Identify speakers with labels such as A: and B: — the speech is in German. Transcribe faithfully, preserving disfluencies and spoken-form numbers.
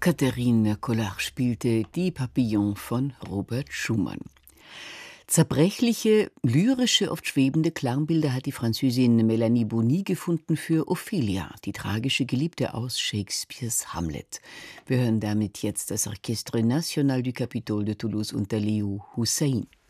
A: Catherine Collard spielte Die Papillons von Robert Schumann. Zerbrechliche, lyrische, oft schwebende Klangbilder hat die Französin Mélanie Bonny gefunden für Ophelia, die tragische Geliebte aus Shakespeares Hamlet. Wir hören damit jetzt das Orchestre National du Capitole de Toulouse unter Liu Hussein.